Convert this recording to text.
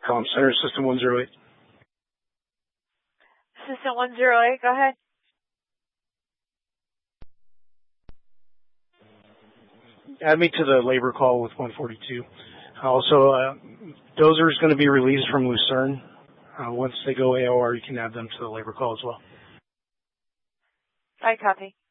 Comm Center, System 108. System 108, go ahead. Add me to the labor call with 142. Also, Dozer is going to be released from Lucerne. Once they go AOR, you can add them to the labor call as well. I copy.